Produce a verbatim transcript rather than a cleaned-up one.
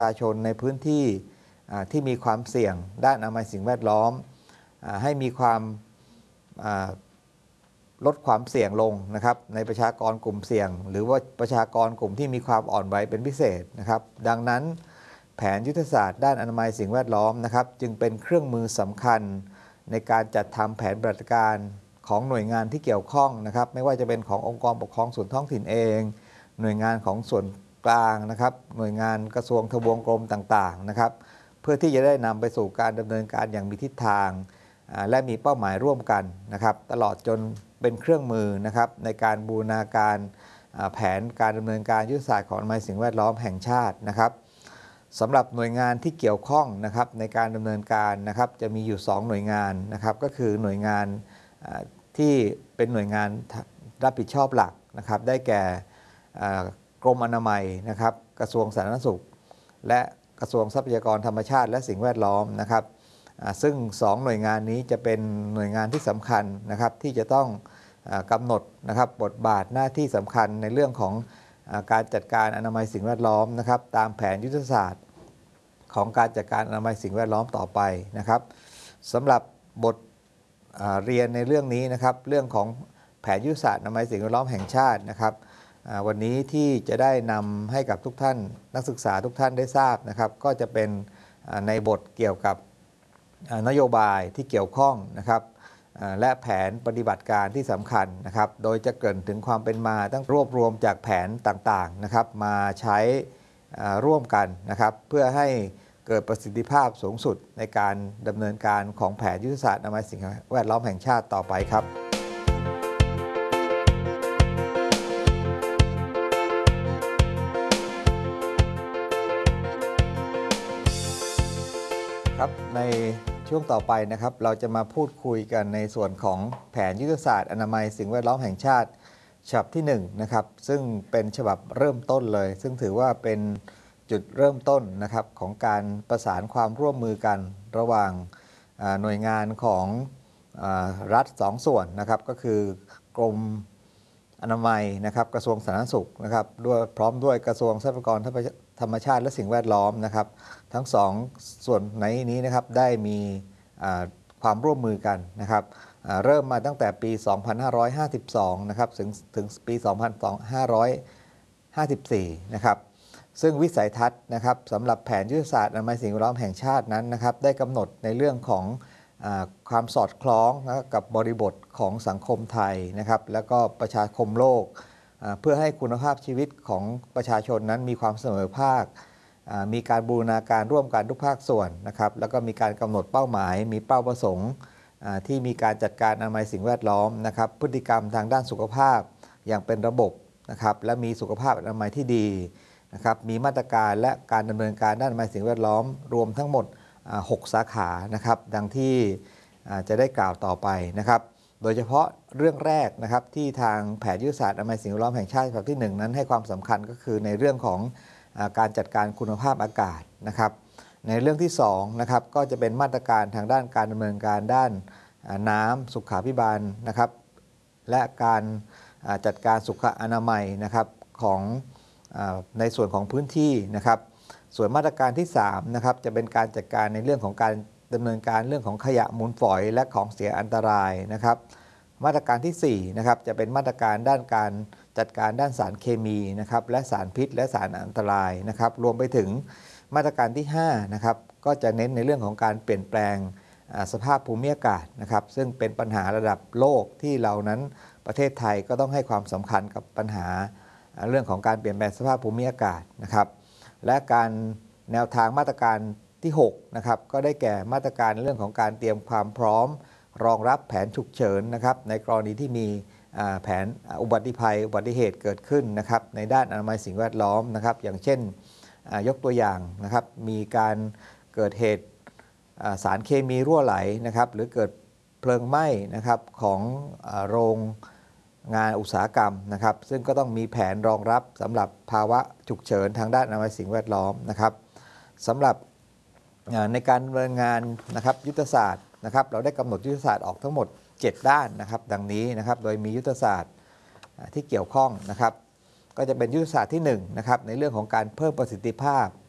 ชาชนในพื้นที่ที่มีความเสี่ยงด้านอนามัยสิ่งแวดล้อมให้มีความลดความเสี่ยงลงนะครับในประชากรกลุ่มเสี่ยงหรือว่าประชากรกลุ่มที่มีความอ่อนไหวเป็นพิเศษนะครับดังนั้นแผนยุทธศาสตร์ด้านอนามัยสิ่งแวดล้อมนะครับจึงเป็นเครื่องมือสำคัญในการจัดทำแผนปฏิบัติการของหน่วยงานที่เกี่ยวข้องนะครับไม่ว่าจะเป็นขององค์กรปกครองส่วนท้องถิ่นเองหน่วยงานของส่วนกลางนะครับหน่วยงานกระทรวงทบวงกรมต่างๆนะครับเพื่อที่จะได้นำไปสู่การดำเนินการอย่างมีทิศทางและมีเป้าหมายร่วมกันนะครับตลอดจนเป็นเครื่องมือนะครับในการบูรณาการแผนการดำเนินการยุทธศาสตร์ของอนามัยสิ่งแวดล้อมแห่งชาตินะครับสำหรับหน่วยงานที่เกี่ยวข้องนะครับในการดำเนินการนะครับจะมีอยู่สองหน่วยงานนะครับก็คือหน่วยงานที่เป็นหน่วยงานรับผิดชอบหลักนะครับได้แก่กรมอนามัยนะครับกระทรวงสาธารณสุขและกระทรวงทรัพยากรธรรมชาติและสิ่งแวดล้อมนะครับซึ่งสองหน่วยงานนี้จะเป็นหน่วยงานที่สำคัญนะครับที่จะต้องกำหนดนะครับบทบาทหน้าที่สำคัญในเรื่องของการจัดการอนามัยสิ่งแวดล้อมนะครับตามแผนยุทธศาสตร์ของการจัดการอนามัยสิ่งแวดล้อมต่อไปนะครับสำหรับบทเรียนในเรื่องนี้นะครับเรื่องของแผนยุทธศาสตร์อนามัยสิ่งแวดล้อมแห่งชาตินะครับวันนี้ที่จะได้นำให้กับทุกท่านนักศึกษาทุกท่านได้ทราบนะครับก็จะเป็นในบทเกี่ยวกับนโยบายที่เกี่ยวข้องนะครับและแผนปฏิบัติการที่สำคัญนะครับโดยจะเกริ่นถึงความเป็นมาตั้งรวบรวมจากแผนต่างๆนะครับมาใช้ร่วมกันนะครับเพื่อให้เกิดประสิทธิภาพสูงสุดในการดำเนินการของแผนยุทธศาสตร์อนามัยสิ่งแวดล้อมแห่งชาติต่อไปครับครับในช่วงต่อไปนะครับเราจะมาพูดคุยกันในส่วนของแผนยุทธศาสตร์อนามัยสิ่งแวดล้อมแห่งชาติฉบับที่หนึ่งนะครับซึ่งเป็นฉบับเริ่มต้นเลยซึ่งถือว่าเป็นจุดเริ่มต้นนะครับของการประสานความร่วมมือกันระหว่างหน่วยงานของรัฐสองส่วนนะครับก็คือกรมอนามัยนะครับกระทรวงสาธารณสุขนะครับด้วยพร้อมด้วยกระทรวงทรัพยากรธรรมชาติและสิ่งแวดล้อมนะครับทั้งสองส่วนในนี้นะครับได้มีความร่วมมือกันนะครับเริ่มมาตั้งแต่ปี สองพันห้าร้อยห้าสิบสอง นะครับถึงถึงปี สองพันห้าร้อยห้าสิบสี่ นะครับซึ่งวิสัยทัศน์นะครับสำหรับแผนยุทธศาสตร์อนามัยสิ่งแวดล้อมแห่งชาตินั้นนะครับได้กำหนดในเรื่องของความสอดคล้องนะกับบริบทของสังคมไทยนะครับแล้วก็ประชาคมโลกเพื่อให้คุณภาพชีวิตของประชาชนนั้นมีความเสมอภาคมีการบูรณาการร่วมกันทุกภาคส่วนนะครับแล้วก็มีการกำหนดเป้าหมายมีเป้าประสงค์ที่มีการจัดการอนามัยสิ่งแวดล้อมนะครับพฤติกรรมทางด้านสุขภาพอย่างเป็นระบบนะครับและมีสุขภาพอนามัยที่ดีนะครับมีมาตรการและการดำเนินการด้านอนามัยสิ่งแวดล้อมรวมทั้งหมดหกสาขานะครับดังที่จะได้กล่าวต่อไปนะครับโดยเฉพาะเรื่องแรกนะครับที่ทางแผนยุทธศาสตร์อนามัยสิ่งแวดล้อมแห่งชาติฉบับที่หนึ่งนั้นให้ความสำคัญก็คือในเรื่องของการจัดการคุณภาพอากาศนะครับในเรื่องที่สองนะครับก็จะเป็นมาตรการทางด้านการดำเนินการด้านน้ำสุขาภิบาลนะครับและการจัดการสุขอนามัยนะครับของในส่วนของพื้นที่นะครับส่วนมาตรการที่สามนะครับจะเป็นการจัดการในเรื่องของการดำเนินการเรื่องของขยะมูลฝอยและของเสียอันตรายนะครับมาตรการที่สี่นะครับจะเป็นมาตรการด้านการจัดการด้านสารเคมีนะครับและสารพิษและสารอันตรายนะครับรวมไปถึงมาตรการที่ห้านะครับก็จะเน้นในเรื่องของการเปลี่ยนแปลงสภาพภูมิอากาศนะครับซึ่งเป็นปัญหาระดับโลกที่เรานั้นประเทศไทยก็ต้องให้ความสำคัญกับปัญหาเรื่องของการเปลี่ยนแปลงสภาพภูมิอากาศนะครับและการแนวทางมาตรการที่หกนะครับก็ได้แก่มาตรการเรื่องของการเตรียมความพร้อมรองรับแผนฉุกเฉินนะครับในกรณีที่มีแผนอุบัติภัยอุบัติเหตุเกิดขึ้นนะครับในด้านอนามัยสิ่งแวดล้อมนะครับอย่างเช่นยกตัวอย่างนะครับมีการเกิดเหตุสารเคมีรั่วไหลนะครับหรือเกิดเพลิงไหม้นะครับของโรงงานอุตสาหกรรมนะครับซึ่งก็ต้องมีแผนรองรับสำหรับภาวะฉุกเฉินทางด้านอนามัยสิ่งแวดล้อมนะครับสำหรับในการดำเนินงานนะครับยุทธศาสตร์นะครับเราได้กำหนดยุทธศาสตร์ออกทั้งหมดเจ็ดด้านนะครับดังนี้นะครับโดยมียุทธศาสตร์ที่เกี่ยวข้องนะครับก็จะเป็นยุทธศาสตร์ที่หนึ่งนะครับในเรื่องของการเพิ่มประสิทธิภาพ